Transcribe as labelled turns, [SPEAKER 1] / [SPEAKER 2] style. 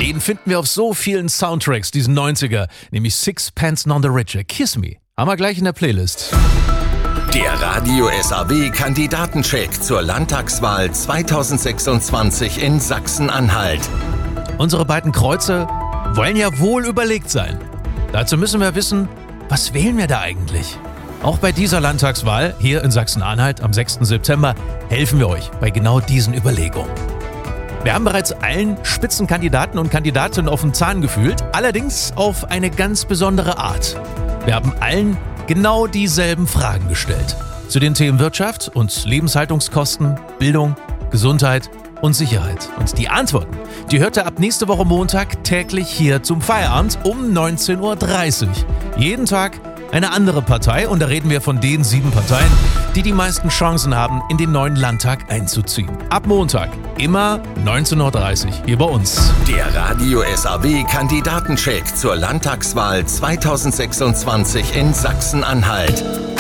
[SPEAKER 1] Den finden wir auf so vielen Soundtracks, diesen 90er, nämlich Sixpence None the Richer, Kiss Me. Haben wir gleich in der Playlist.
[SPEAKER 2] Der Radio SAW Kandidatencheck zur Landtagswahl 2026 in Sachsen-Anhalt.
[SPEAKER 1] Unsere beiden Kreuze wollen ja wohl überlegt sein. Dazu müssen wir wissen, was wählen wir da eigentlich? Auch bei dieser Landtagswahl hier in Sachsen-Anhalt am 6. September helfen wir euch bei genau diesen Überlegungen. Wir haben bereits allen Spitzenkandidaten und Kandidatinnen auf den Zahn gefühlt, allerdings auf eine ganz besondere Art. Wir haben allen genau dieselben Fragen gestellt. Zu den Themen Wirtschaft und Lebenshaltungskosten, Bildung, Gesundheit und Sicherheit. Und die Antworten, die hört ihr ab nächste Woche Montag täglich hier zum Feierabend um 19.30 Uhr. Jeden Tag eine andere Partei und da reden wir von den 7 Parteien, die die meisten Chancen haben, in den neuen Landtag einzuziehen. Ab Montag, immer 19.30 Uhr hier bei uns.
[SPEAKER 2] Der Radio SAW Kandidatencheck zur Landtagswahl 2026 in Sachsen-Anhalt.